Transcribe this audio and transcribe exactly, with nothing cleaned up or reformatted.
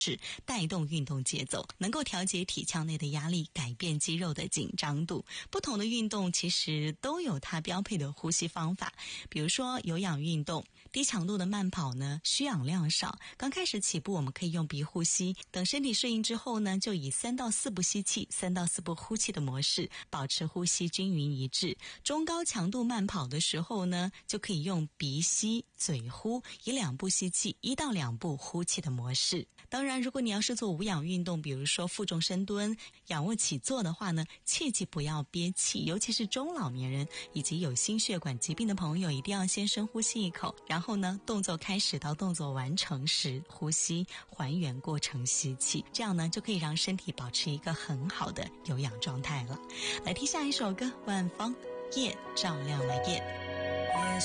是带动运动节奏，能够调节体腔内的压力，改变肌肉的紧张度。不同的运动其实都有它标配的呼吸方法，比如说有氧运动，低强度的慢跑呢，需氧量少，刚开始起步我们可以用鼻呼吸，等身体适应之后呢，就以三到四步吸气，三到四步呼气的模式，保持呼吸均匀一致。中高强度慢跑的时候呢，就可以用鼻吸嘴呼，以两步吸气，一到两步呼气的模式。当然，如果你要是做无氧运动，比如说负重深蹲、仰卧起坐的话呢，切记不要憋气，尤其是中老年人以及有心血管疾病的朋友，一定要先深呼吸一口，然后呢，动作开始到动作完成时呼吸，还原过程吸气，这样呢就可以让身体保持一个很好的有氧状态了。来听下一首歌，万芳夜照亮了夜。